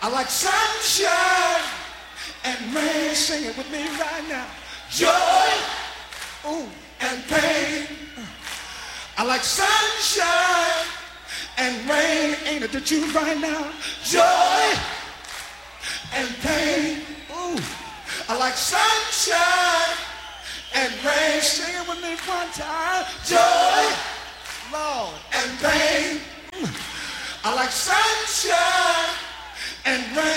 I like sunshine and rain. Sing it with me right now. Joy, ooh, and pain. I like sunshine and rain. Ain't it the truth right now? Joy and pain. Ooh, I like sunshine and rain. Sing it with me one time. Joy, Lord, and pain. I like sunshine and rain.